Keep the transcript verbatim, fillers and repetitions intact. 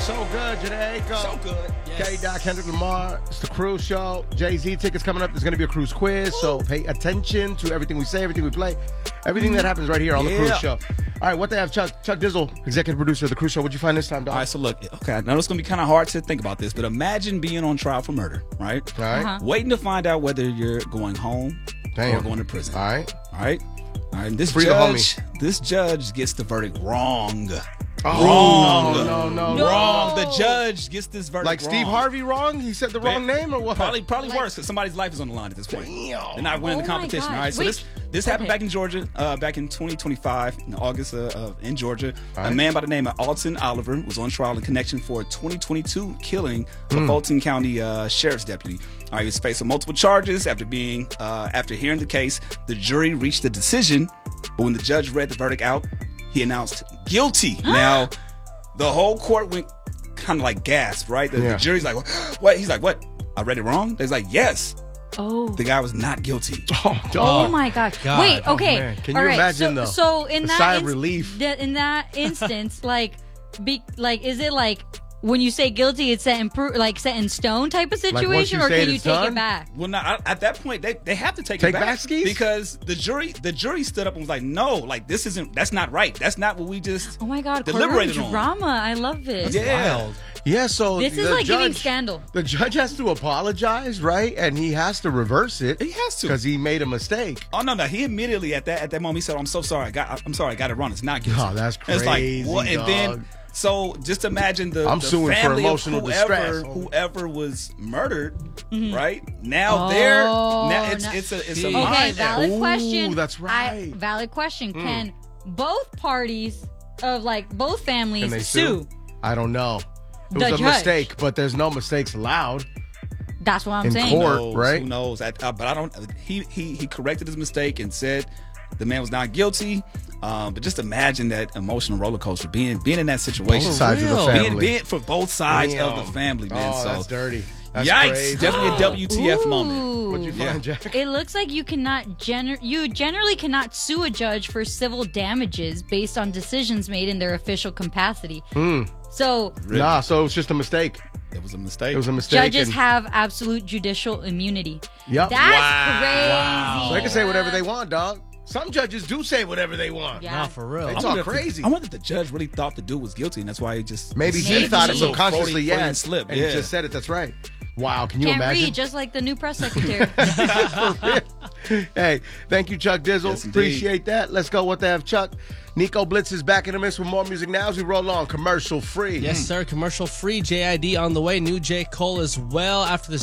So good, Janae. Go. So good. Yes. K-Dot, Kendrick Lamar. It's the Cruise Show. Jay-Z tickets coming up. There's going to be a cruise quiz, so pay attention to everything we say, everything we play, everything that happens right here on Yeah. the Cruise Show. All right, what they have, Chuck? Chuck Dizzle, executive producer of the Cruise Show. What'd you find this time, dog? All right, so look, okay, I know it's going to be kind of hard to think about this, but imagine being on trial for murder, right? All right. Uh-huh. Waiting to find out whether you're going home Damn. or going to prison. All right. All right? All right, and this Free the judge, this judge gets the verdict wrong. Oh, Wrong. No, no, no. No. Wrong. The judge gets this verdict Like wrong. Steve Harvey wrong? He said the wrong name or what? Probably, probably Like- worse because somebody's life is on the line at this point. Damn. They're not winning Oh the my competition. gosh. All right, so Wait. this this happened Okay. back in Georgia, uh, back in twenty twenty-five, in August uh, uh, in Georgia. All A right. man by the name of Alton Oliver was on trial in connection for a twenty twenty-two killing of Hmm. a Fulton County uh, sheriff's deputy. All right, he was facing multiple charges after being uh, after hearing the case. The jury reached a decision, but when the judge read the verdict out, he announced guilty. Now, the whole court went kind of like gasp, right? The, Yeah. the jury's like, what? He's like, what? I read it wrong? They's like, yes. Oh. The guy was not guilty. Oh, Oh dog. my God! God. Wait, Oh, okay. man. Can All you right, imagine, so, though, So in the that sigh of inst- relief? that- in that instance, like, be like, is it like when you say guilty, it's set in pro- like set in stone type of Like, once situation, you or say can it, you it's take done? it back? Well, now at that point, they, they have to take, Take it back, back skis? because the jury the jury stood up and was like, no, like this isn't that's not right. That's not what we just Oh my God! deliberated Courtroom on. drama. I love it. Yeah. Wild. Yeah, so This is the like giving judge- Scandal. The judge has to apologize, right? And he has to reverse it. He has to. Because he made a mistake. Oh no, no! He immediately at that at that moment he said, "I'm so sorry. I got. I'm sorry. I got it wrong. It's not guilty." Oh, that's And it's crazy, like what? And dog. then so just imagine the, I'm the suing for family emotional of whoever, distress. whoever was murdered, right? Now they're Oh, now it's no- it's a it's a Okay, Okay, mind valid Ooh, question. that's I, right. valid question. Can both parties of like both families Can they sue? sue? I don't know. It The was a judge. mistake, but there's no mistakes allowed. That's what I'm In saying. court. knows, right? Who knows? I, uh, but I don't. He he he corrected his mistake and said the man was not guilty. Um, but just imagine that emotional roller coaster being being in that situation. Both sides of the real. family. Being, being for both sides Damn. of the family, man. Oh, so that's dirty. That's yikes! crazy. Definitely a W T F moment. Ooh. What'd you find, Yeah. Jack? It looks like you cannot gener- you generally cannot sue a judge for civil damages based on decisions made in their official capacity. So Really? Nah, so it was just a mistake. It was a mistake. It was a mistake. judges and- have absolute judicial immunity. Yep. That's Wow. crazy. Wow. So they can say whatever they want, dog. Some judges do say whatever they want. Yeah. Nah, for real. They I talk wonder if the- crazy. I wonder if the judge really thought the dude was guilty, and that's why he just Maybe he Maybe. thought it Just a little subconsciously, Freudian- yeah. Freudian slip. And yeah. he just said it. That's right. Wow, can you Can't imagine? read, just like the new press secretary. Hey, thank you, Chuck Dizzle. Yes, indeed. Appreciate that. Let's go. What they have, Chuck? Nico Blitz is back in the mix with more music now as we roll on commercial free. Yes, sir. Commercial free. J I D on the way. New J. Cole as well. After this